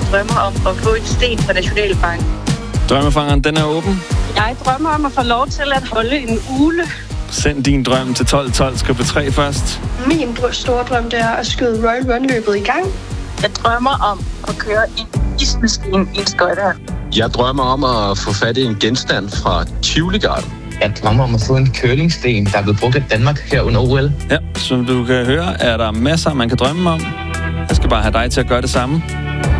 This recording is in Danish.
drømmer om at få en sten fra Nationalbanken. Drømmefangeren, den er åben. Jeg drømmer om at få lov til at holde en ugle. Send din drøm til 1212, skriv på 3 først. Min store drøm, det er at skyde Royal Run-løbet i gang. Jeg drømmer om at køre en ismaskine i en skøjtehal. Jeg drømmer om at få fat i en genstand fra Tivoli Garden. Jeg drømmer om at få en curlingsten, der er blevet brugt af Danmark her under OL. Ja, som du kan høre, er der masser, man kan drømme om. Jeg skal bare have dig til at gøre det samme.